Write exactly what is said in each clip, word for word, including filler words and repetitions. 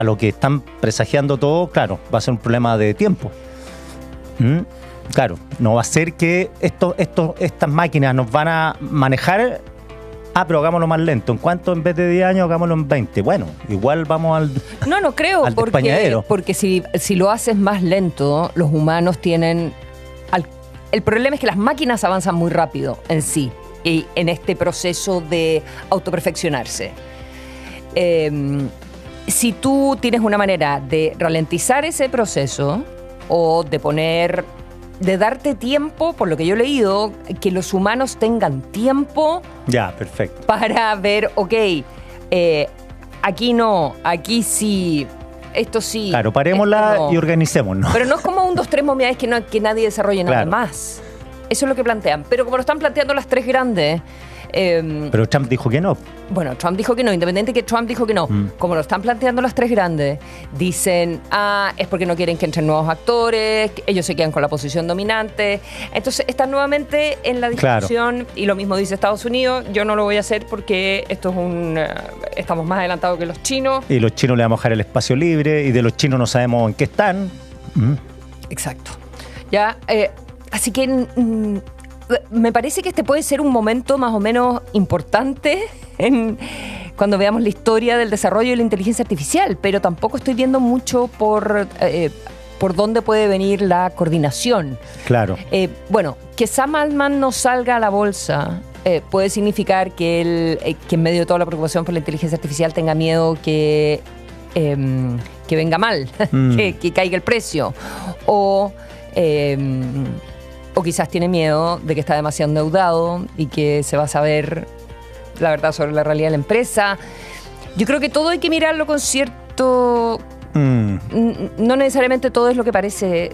a lo que están presagiando todo, claro, va a ser un problema de tiempo. ¿Mm? Claro, no va a ser que esto, esto, estas máquinas nos van a manejar, ah, pero hagámoslo más lento. ¿En cuánto? En vez de diez años, hagámoslo en veinte. Bueno, igual vamos al No, no creo, al porque, despañadero. porque si, si lo haces más lento, los humanos tienen... Al, el problema es que las máquinas avanzan muy rápido en sí, y en este proceso de autoperfeccionarse. Eh, si tú tienes una manera de ralentizar ese proceso o de poner... de darte tiempo, por lo que yo he leído, que los humanos tengan tiempo Ya, perfecto. para ver, ok, eh, aquí no, aquí sí, esto sí. Claro, parémosla esto no. y organicémonos. Pero no es como un, dos, tres momias que, no, que nadie desarrolle nada Claro. más. Eso es lo que plantean. Pero como lo están planteando las tres grandes... Eh, Pero Trump dijo que no. Bueno, Trump dijo que no, independiente que Trump dijo que no. Mm. Como lo están planteando las tres grandes, dicen, ah, es porque no quieren que entren nuevos actores, que ellos se quedan con la posición dominante. Entonces están nuevamente en la discusión, claro. Y lo mismo dice Estados Unidos, yo no lo voy a hacer porque esto es un... Uh, estamos más adelantados que los chinos. Y los chinos le vamos a dejar el espacio libre, y de los chinos no sabemos en qué están. Mm. Exacto. Ya, eh, así que... Mm, me parece que este puede ser un momento más o menos importante en, cuando veamos la historia del desarrollo de la inteligencia artificial, pero tampoco estoy viendo mucho por, eh, por dónde puede venir la coordinación. Claro. Eh, bueno, que Sam Altman no salga a la bolsa eh, puede significar que, él, eh, que en medio de toda la preocupación por la inteligencia artificial tenga miedo que, eh, que venga mal, mm. que, que caiga el precio, o... Eh, O quizás tiene miedo de que está demasiado endeudado y que se va a saber la verdad sobre la realidad de la empresa. Yo creo que todo hay que mirarlo con cierto... Mm. No necesariamente todo es lo que parece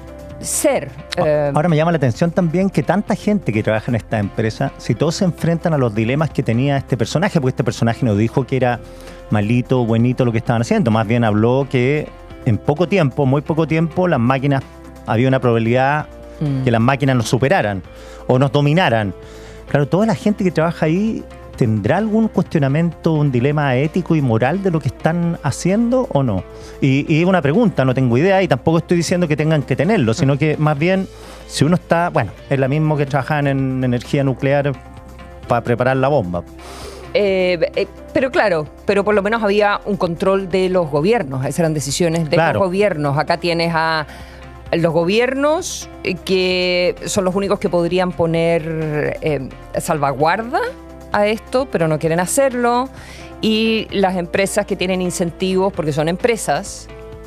ser. Ahora me llama la atención también que tanta gente que trabaja en esta empresa, si todos se enfrentan a los dilemas que tenía este personaje, porque este personaje no dijo que era malito o buenito lo que estaban haciendo, más bien habló que en poco tiempo, muy poco tiempo, las máquinas, había una probabilidad... que las máquinas nos superaran o nos dominaran. Claro, toda la gente que trabaja ahí, ¿tendrá algún cuestionamiento, un dilema ético y moral de lo que están haciendo o no? Y, y una pregunta, no tengo idea y tampoco estoy diciendo que tengan que tenerlo, sino que más bien, si uno está, bueno, es lo mismo que trabajan en energía nuclear para preparar la bomba. Eh, eh, pero claro, pero por lo menos había un control de los gobiernos, esas eran decisiones de Claro. los gobiernos. Acá tienes a los gobiernos que son los únicos que podrían poner eh, salvaguarda a esto, pero no quieren hacerlo, y las empresas que tienen incentivos porque son empresas.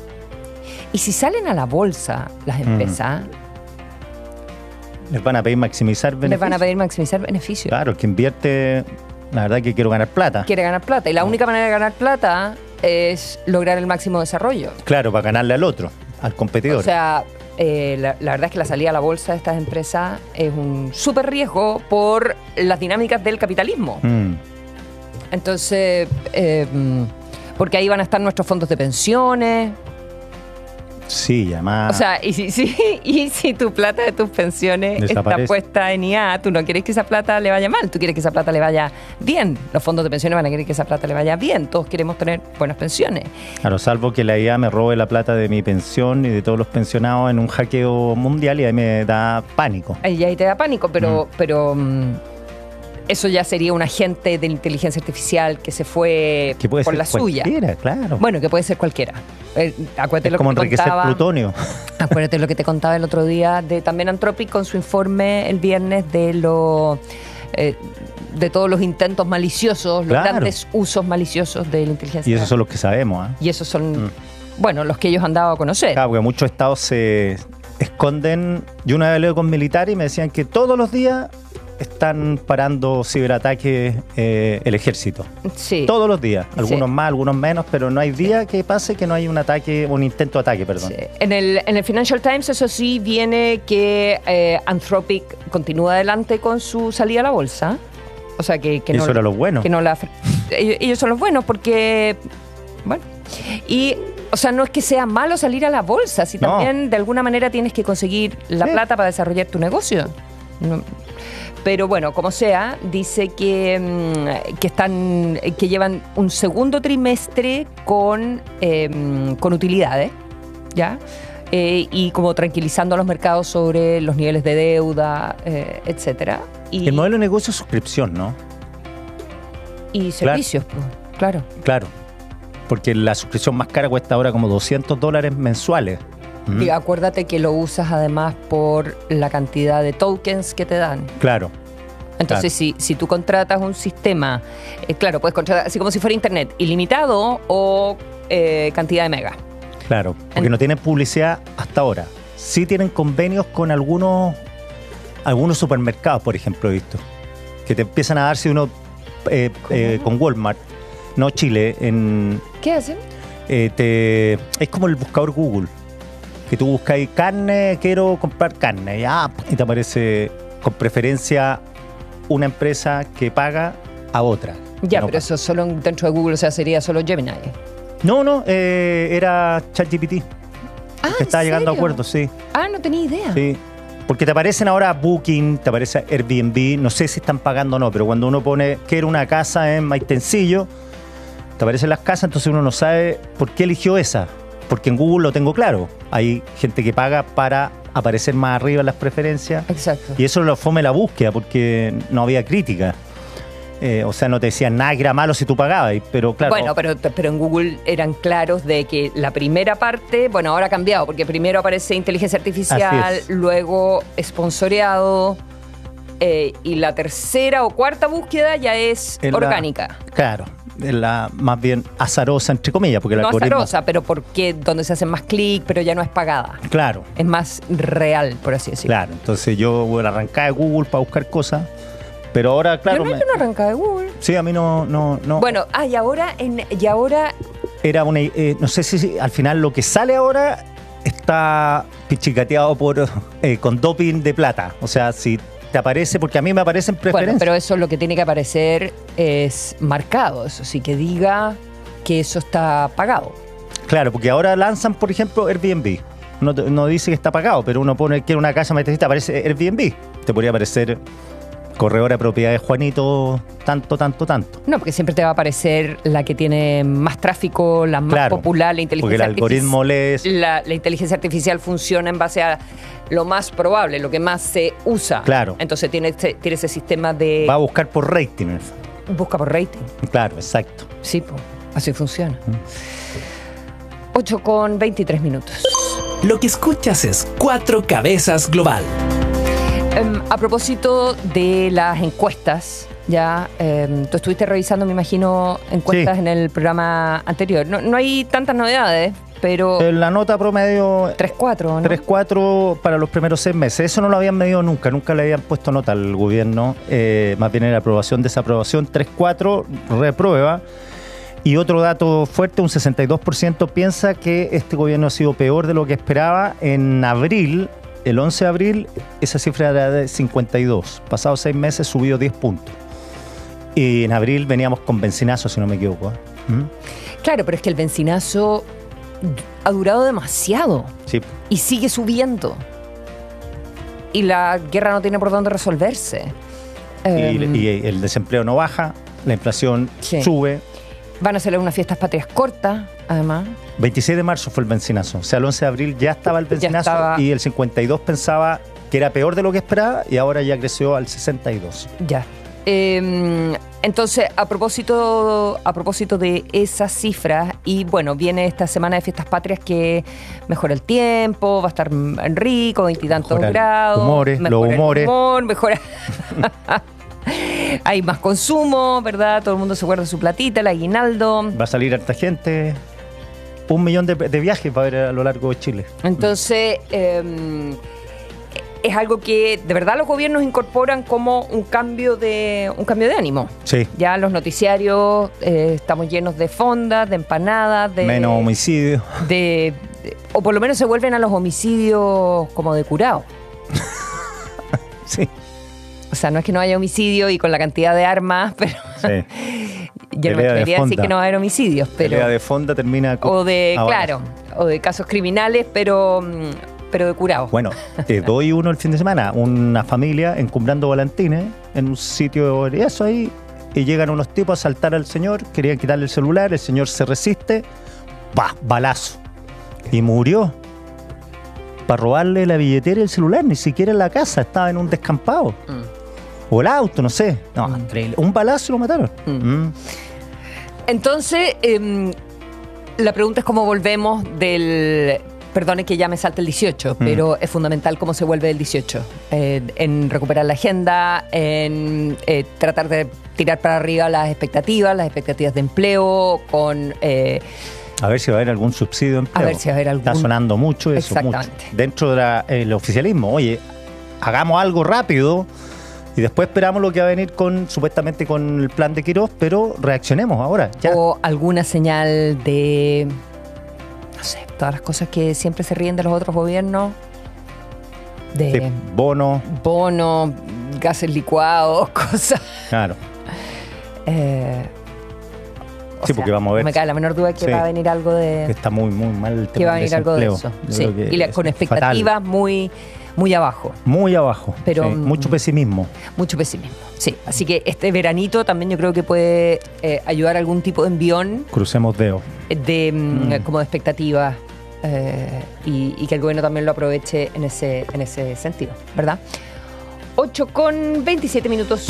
Y si salen a la bolsa las empresas, mm. les van a pedir maximizar beneficios. Les van a pedir maximizar beneficios. Claro, el que invierte, la verdad que quiero ganar plata. Quiere ganar plata, y la única manera de ganar plata es lograr el máximo desarrollo. Claro, para ganarle al otro, al competidor. O sea, eh, la, la verdad es que la salida a la bolsa de estas empresas es un súper riesgo por las dinámicas del capitalismo. Mm. Entonces, eh, porque ahí van a estar nuestros fondos de pensiones. Sí, además... O sea, y si, si, y si tu plata de tus pensiones desaparece. Está puesta en I A, tú no quieres que esa plata le vaya mal, tú quieres que esa plata le vaya bien. Los fondos de pensiones van a querer que esa plata le vaya bien. Todos queremos tener buenas pensiones. Claro, salvo que la I A me robe la plata de mi pensión y de todos los pensionados en un hackeo mundial, y ahí me da pánico. Ahí, ahí te da pánico, pero... Mm. pero eso ya sería un agente de la inteligencia artificial que se fue que puede por ser la suya. Cualquiera, claro. Bueno, que puede ser cualquiera. Eh, acuérdate es lo como que te enriquecer contaba, plutonio. Acuérdate lo que te contaba el otro día de también Anthropic con su informe el viernes de lo eh, de todos los intentos maliciosos, Claro. los grandes usos maliciosos de la inteligencia. Y esos son los que sabemos. ¿eh? Y esos son, Mm. bueno, los que ellos han dado a conocer. Claro, porque muchos estados se esconden. Yo una vez hablé con militares y me decían que todos los días están parando ciberataques eh, el ejército. Sí. Todos los días. Algunos Sí. más, algunos menos, pero no hay día que pase que no hay un ataque, un intento de ataque, perdón. Sí. En el, en el Financial Times, eso sí, viene que eh, Anthropic continúa adelante con su salida a la bolsa. O sea, que, que Eso no... era lo bueno. Que no la, ellos, ellos son los buenos porque... Bueno. Y... O sea, no es que sea malo salir a la bolsa, si No. también de alguna manera tienes que conseguir la Sí. plata para desarrollar tu negocio. No. Pero bueno, como sea, dice que, mm, que están, que llevan un segundo trimestre con, eh, con utilidades, ¿ya? Eh, y como tranquilizando a los mercados sobre los niveles de deuda, eh, etcétera. Y, El modelo de negocio es suscripción, ¿no? y servicios, pues, claro. Claro. Porque la suscripción más cara cuesta ahora como doscientos dólares mensuales. ¿Mm? Y acuérdate que lo usas además por la cantidad de tokens que te dan. Claro. Entonces, Claro. si, si tú contratas un sistema, eh, claro, puedes contratar así como si fuera internet, ilimitado o eh, cantidad de megas. Claro, porque En- no tienen publicidad hasta ahora. Sí tienen convenios con algunos algunos supermercados, por ejemplo, he visto. Que te empiezan a dar si uno eh, eh, con Walmart, no Chile, en ¿Qué hacen? eh, te, es como el buscador Google. Que tú buscas ahí carne, quiero comprar carne, ya, y te aparece con preferencia una empresa que paga a otra. Ya, No pero paga. eso solo dentro de Google, o sea, sería solo Gemini. No, no, eh, era ChatGPT. Ah, que ¿en estaba llegando a serio? acuerdos, sí. Ah, no tenía idea. Sí. Porque te aparecen ahora Booking, te aparece Airbnb, no sé si están pagando o no, pero cuando uno pone quiero una casa en Maitencillo, te aparecen las casas, entonces uno no sabe por qué eligió esa. Porque en Google lo tengo claro. Hay gente que paga para aparecer más arriba en las preferencias. Exacto. Y eso lo fome la búsqueda, porque no había crítica. Eh, o sea, no te decían nada que era malo si tú pagabas, pero claro. Bueno, pero, pero en Google eran claros de que la primera parte, bueno, ahora ha cambiado, porque primero aparece inteligencia artificial, Así es. luego sponsoreado, eh, y la tercera o cuarta búsqueda ya es Es la- orgánica. Claro, es la más bien azarosa, entre comillas, porque el No algoritmo. azarosa, pero porque donde se hacen más clic, pero ya no es pagada. Claro, Es más real, por así decirlo. claro. Entonces yo voy a arrancar de Google para buscar cosas, pero ahora, claro. Yo no he me- hecho una arrancada de Google. Sí, a mí no. no, no. Bueno, ah, y ahora, en, y ahora Era una. eh, no sé si, si al final lo que sale ahora está pichicateado por eh, con doping de plata. O sea, si te aparece, porque a mí me aparecen bueno, preferencias. pero eso lo que tiene que aparecer es marcado, eso sí, que diga que eso está pagado. Claro, porque ahora lanzan, por ejemplo, Airbnb. No, te- no dice que está pagado, pero uno pone que una casa te aparece Airbnb. Te podría aparecer corredora de propiedades Juanito, tanto, tanto, tanto. No, porque siempre te va a aparecer la que tiene más tráfico, la más Claro, popular, la Porque inteligencia el algoritmo artificial. lees. La, la inteligencia artificial funciona en base a lo más probable, lo que más se usa. Claro. Entonces tiene, ese- tiene ese sistema de Va a buscar por rating. busca por rating. Claro, exacto. Sí, po, así funciona. Mm. ocho con veintitrés minutos. Lo que escuchas es Cuatro Cabezas Global. Em, a propósito de las encuestas, ya em, tú estuviste revisando, me imagino, encuestas Sí. en el programa anterior. No, no hay tantas novedades, pero Eh, La nota promedio tres cuatro, ¿no? tres cuatro para los primeros seis meses. Eso no lo habían medido nunca, nunca le habían puesto nota al gobierno. Eh, más bien era aprobación, desaprobación. tres cuatro, reprueba. Y otro dato fuerte, un sesenta y dos por ciento piensa que este gobierno ha sido peor de lo que esperaba. En abril, el once de abril, esa cifra era de cincuenta y dos. Pasados seis meses subió diez puntos. Y en abril veníamos con benzinazo, si no me equivoco. ¿eh? ¿Mm? Claro, pero es que el benzinazo ha durado demasiado Sí. y sigue subiendo. Y la guerra no tiene por dónde resolverse. Y, Em, y el desempleo no baja, la inflación Sí. sube. Van a hacer unas fiestas patrias cortas, además. veintiséis de marzo fue el benzinazo. O sea, el once de abril ya estaba el benzinazo estaba- y el cincuenta y dos pensaba que era peor de lo que esperaba y ahora ya creció al sesenta y dos. Ya. Eh, entonces, a propósito, a propósito de esas cifras, y bueno, viene esta semana de fiestas patrias que mejora el tiempo, va a estar rico, veintitantos Mejora el grados. humores, los mejora el humores. humor, mejora. Hay más consumo, ¿verdad? Todo el mundo se guarda su platita, el aguinaldo. Va a salir harta gente. Un millón de, de viajes va a haber a lo largo de Chile. Entonces, eh, es algo que de verdad los gobiernos incorporan como un cambio de, un cambio de ánimo. Sí. Ya los noticiarios eh, estamos llenos de fondas, de empanadas, de, Menos homicidio. de, de- o por lo menos se vuelven a los homicidios como de curado. Sí. O sea, no es que no haya homicidio y con la cantidad de armas, pero sí. yo no me Pelea de atrevería a decir fonda. que no va a haber homicidios, pero Pelea de fonda termina con. o de, a claro, o de casos criminales, pero, mm, pero de curado. Bueno, te doy uno el fin de semana. Una familia encumbrando volantines en un sitio de eso ahí, y llegan unos tipos a asaltar al señor, querían quitarle el celular, el señor se resiste, ¡pah! Balazo. Y murió. Para robarle la billetera y el celular, ni siquiera en la casa, estaba en un descampado. Mm. O el auto, no sé. No, mm. increíble. Un balazo y lo mataron. Mm. Mm. Entonces, eh, la pregunta es cómo volvemos del... Perdone que ya me salte el dieciocho, mm. pero es fundamental cómo se vuelve el dieciocho. Eh, en recuperar la agenda, en eh, tratar de tirar para arriba las expectativas, las expectativas de empleo, con... Eh, A ver si va a haber algún subsidio de empleo. A ver si va a haber algún... Está sonando mucho eso. Exactamente. Mucho. Dentro del de oficialismo, oye, hagamos algo rápido y después esperamos lo que va a venir con supuestamente con el plan de Quirós, pero reaccionemos ahora. Ya. O alguna señal de... No sé, todas las cosas que siempre se ríen de los otros gobiernos. De, de bono. Bono, gases licuados, cosas. Claro. Eh... O sí, sea, porque vamos a ver. No me cae la menor duda que sí, va a venir algo de... Que está muy, muy mal el tema que va a venir algo de eso. Sí. Y la, con expectativas muy, muy abajo. Muy abajo. Pero, sí. Mucho pesimismo. Mucho pesimismo, sí. Así que este veranito también yo creo que puede eh, ayudar a algún tipo de envión. Crucemos dedos. De, mm. como de expectativas. Eh, y, y que el gobierno también lo aproveche en ese, en ese sentido, ¿verdad? ocho con veintisiete minutos.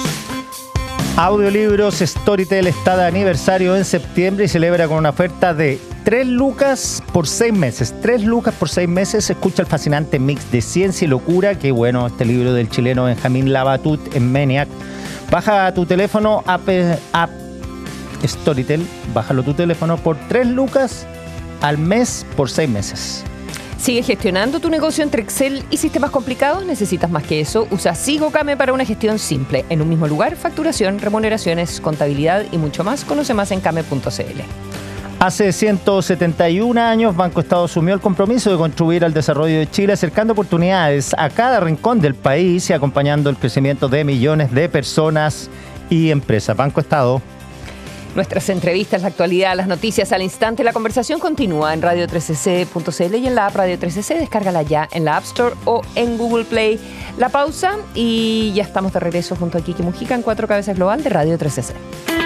Audiolibros Storytel está de aniversario en septiembre y celebra con una oferta de tres lucas por seis meses. tres lucas por seis meses. Escucha el fascinante mix de ciencia y locura. Qué bueno este libro del chileno Benjamín Labatut en Maniac. Baja a tu teléfono app, app Storytel. Bájalo a tu teléfono por tres lucas al mes por seis meses. ¿Sigue gestionando tu negocio entre Excel y sistemas complicados? ¿Necesitas más que eso? Usa SigoKame para una gestión simple. En un mismo lugar, facturación, remuneraciones, contabilidad y mucho más. Conoce más en kame punto c l. Hace ciento setenta y un años, Banco Estado asumió el compromiso de contribuir al desarrollo de Chile, acercando oportunidades a cada rincón del país y acompañando el crecimiento de millones de personas y empresas. Banco Estado. Nuestras entrevistas, la actualidad, las noticias al instante. La conversación continúa en radio tres c c punto c l y en la app Radio tres c c. Descárgala ya en la App Store o en Google Play. La pausa y ya estamos de regreso junto a Kiki Mujica en Cuatro Cabezas Global de Radio tres c c.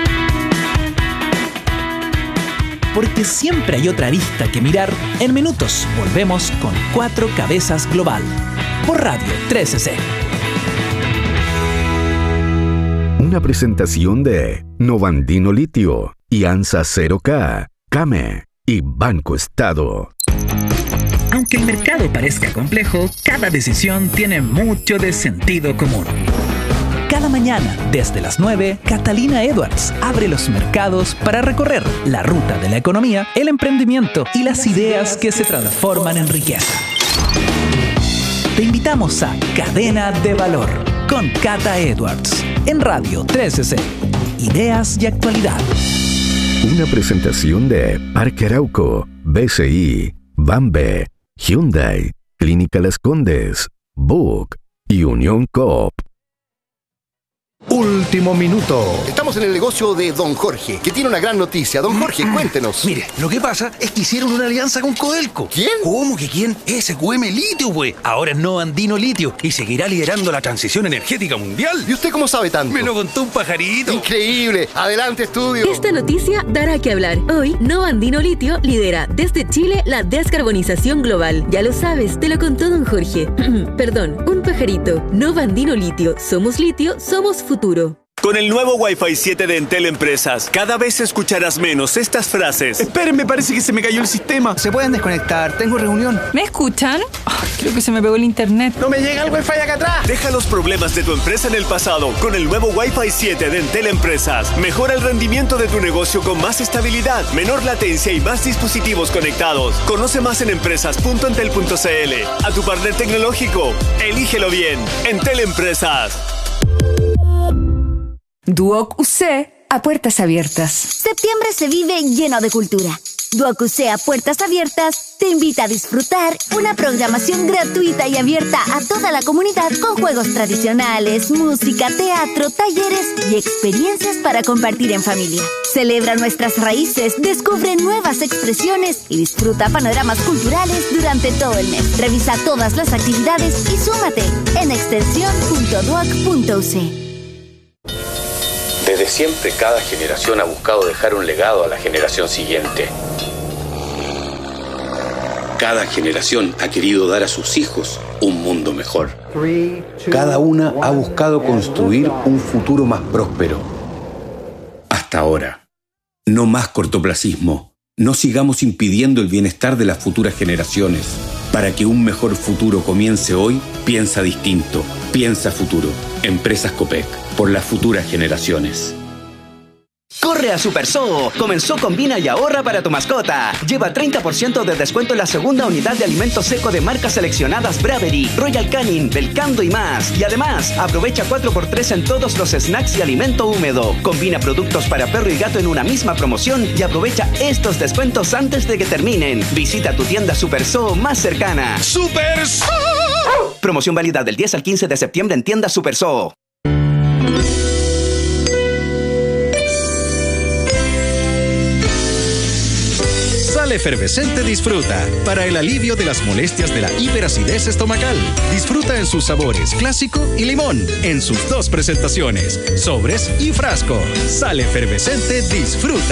Porque siempre hay otra arista que mirar, en minutos volvemos con Cuatro Cabezas Global por Radio tres c c. Una presentación de Novandino Litio, Iansa cero K, Kame y Banco Estado. Aunque el mercado parezca complejo, cada decisión tiene mucho de sentido común. Cada mañana, desde las nueve, Catalina Edwards abre los mercados para recorrer la ruta de la economía, el emprendimiento y las ideas que se transforman en riqueza. Te invitamos a Cadena de Valor con Cata Edwards en Radio tres c c. Ideas y actualidad. Una presentación de Parque Arauco, B C I, Bambe, Hyundai, Clínica Las Condes, Book y Unión Coop. Último minuto. Estamos en el negocio de Don Jorge, que tiene una gran noticia. Don Jorge, cuéntenos. Mire, lo que pasa es que hicieron una alianza con Codelco. ¿Quién? ¿Cómo que quién? S Q M Litio, güey. Ahora es Novandino Litio y seguirá liderando la transición energética mundial. ¿Y usted cómo sabe tanto? Me lo contó un pajarito. Increíble. Adelante, estudio. Esta noticia dará que hablar. Hoy, Novandino Litio lidera desde Chile la descarbonización global. Ya lo sabes, te lo contó Don Jorge. Perdón, un pajarito. Novandino Litio. Somos litio, somos futuro. Con el nuevo Wi-Fi siete de Entel Empresas, cada vez escucharás menos estas frases. Esperen, me parece que se me cayó el sistema. ¿Se pueden desconectar? Tengo reunión. ¿Me escuchan? Oh, creo que se me pegó el internet. ¡No me llega el Wi-Fi acá atrás! Deja los problemas de tu empresa en el pasado con el nuevo Wi-Fi siete de Entel Empresas. Mejora el rendimiento de tu negocio con más estabilidad, menor latencia y más dispositivos conectados. Conoce más en empresas punto entel punto c l. A tu partner tecnológico, elígelo bien. Entel Empresas. Duoc U C a puertas abiertas. Septiembre se vive lleno de cultura. Duoc U C A Puertas Abiertas te invita a disfrutar una programación gratuita y abierta a toda la comunidad con juegos tradicionales, música, teatro, talleres y experiencias para compartir en familia. Celebra nuestras raíces, descubre nuevas expresiones y disfruta panoramas culturales durante todo el mes. Revisa todas las actividades y súmate en extensión punto duoc punto u c. Desde siempre, cada generación ha buscado dejar un legado a la generación siguiente. Cada generación ha querido dar a sus hijos un mundo mejor. Cada una ha buscado construir un futuro más próspero. Hasta ahora. No más cortoplacismo. No sigamos impidiendo el bienestar de las futuras generaciones. Para que un mejor futuro comience hoy, piensa distinto. Piensa futuro. Empresas Copec. Por las futuras generaciones. ¡Corre a Super Zoo! Comenzó Combina y ahorra para tu mascota. Lleva treinta por ciento de descuento en la segunda unidad de alimento seco de marcas seleccionadas Bravery, Royal Canin, Belcando y más. Y además, aprovecha cuatro por tres en todos los snacks y alimento húmedo. Combina productos para perro y gato en una misma promoción y aprovecha estos descuentos antes de que terminen. Visita tu tienda Super Zoo más cercana. ¡Super Zoo! Promoción válida del diez al quince de septiembre en tienda Super Zoo. Sal Efervescente Disfruta, para el alivio de las molestias de la hiperacidez estomacal. Disfruta en sus sabores clásico y limón, en sus dos presentaciones, sobres y frasco. Sal Efervescente Disfruta.